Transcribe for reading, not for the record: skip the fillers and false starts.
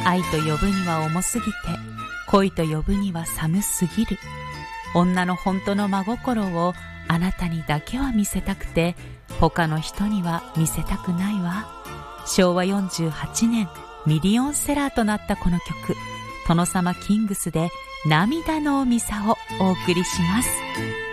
愛と呼ぶには重すぎて、恋と呼ぶには寒すぎる。女の本当の真心をあなたにだけは見せたくて、他の人には見せたくないわ。昭和48年ミリオンセラーとなったこの曲、殿様キングスで涙のおみさをお送りします。